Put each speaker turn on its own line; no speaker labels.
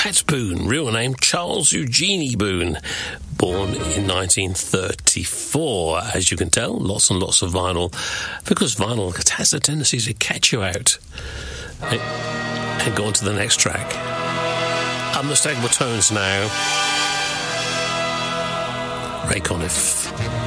Pat Boone, real name Charles Eugenie Boone, born in 1934. As you can tell, lots and lots of vinyl, because vinyl has a tendency to catch you out. And go on to the next track. Unmistakable tones now. Ray Conniff.